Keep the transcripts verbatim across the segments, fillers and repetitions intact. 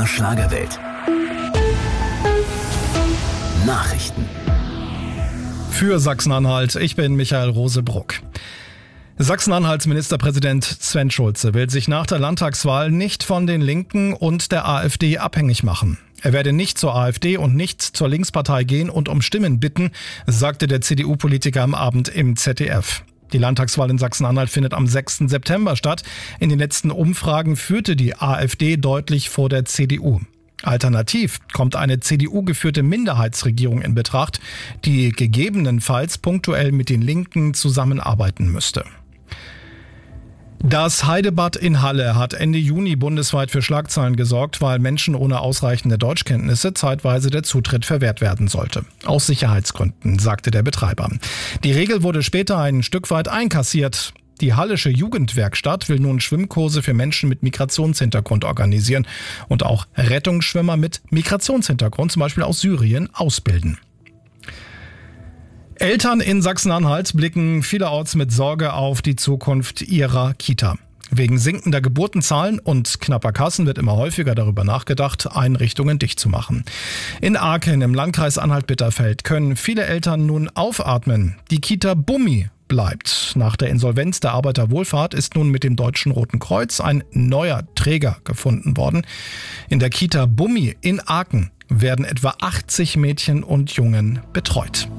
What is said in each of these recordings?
Schlagerwelt. Nachrichten. Für Sachsen-Anhalt, ich bin Michael Rosebruck. Sachsen-Anhalts Ministerpräsident Sven Schulze will sich nach der Landtagswahl nicht von den Linken und der AfD abhängig machen. Er werde nicht zur AfD und nicht zur Linkspartei gehen und um Stimmen bitten, sagte der C D U-Politiker am Abend im Z D F. Die Landtagswahl in Sachsen-Anhalt findet am sechsten September statt. In den letzten Umfragen führte die AfD deutlich vor der C D U. Alternativ kommt eine C D U-geführte Minderheitsregierung in Betracht, die gegebenenfalls punktuell mit den Linken zusammenarbeiten müsste. Das Heidebad in Halle hat Ende Juni bundesweit für Schlagzeilen gesorgt, weil Menschen ohne ausreichende Deutschkenntnisse zeitweise der Zutritt verwehrt werden sollte. Aus Sicherheitsgründen, sagte der Betreiber. Die Regel wurde später ein Stück weit einkassiert. Die Hallische Jugendwerkstatt will nun Schwimmkurse für Menschen mit Migrationshintergrund organisieren und auch Rettungsschwimmer mit Migrationshintergrund, zum Beispiel aus Syrien, ausbilden. Eltern in Sachsen-Anhalt blicken vielerorts mit Sorge auf die Zukunft ihrer Kita. Wegen sinkender Geburtenzahlen und knapper Kassen wird immer häufiger darüber nachgedacht, Einrichtungen dicht zu machen. In Aachen im Landkreis Anhalt-Bitterfeld können viele Eltern nun aufatmen. Die Kita Bummi bleibt. Nach der Insolvenz der Arbeiterwohlfahrt ist nun mit dem Deutschen Roten Kreuz ein neuer Träger gefunden worden. In der Kita Bummi in Aachen werden etwa achtzig Mädchen und Jungen betreut.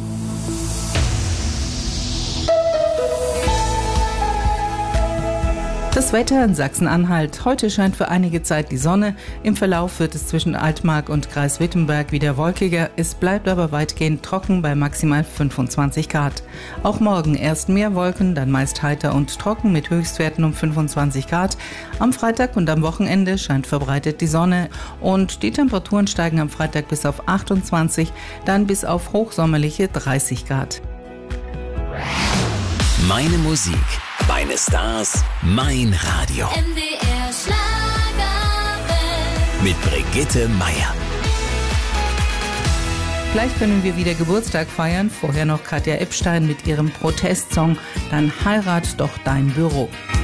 Das Wetter in Sachsen-Anhalt. Heute scheint für einige Zeit die Sonne. Im Verlauf wird es zwischen Altmark und Kreis Wittenberg wieder wolkiger. Es bleibt aber weitgehend trocken bei maximal fünfundzwanzig Grad. Auch morgen erst mehr Wolken, dann meist heiter und trocken mit Höchstwerten um fünfundzwanzig Grad. Am Freitag und am Wochenende scheint verbreitet die Sonne und die Temperaturen steigen am Freitag bis auf achtundzwanzig, dann bis auf hochsommerliche dreißig Grad. Meine Musik, meine Stars, mein Radio. M D R Schlagerwelt. Mit Brigitte Meier. Gleich können wir wieder Geburtstag feiern. Vorher noch Katja Epstein mit ihrem Protestsong. Dann Heirat doch dein Büro.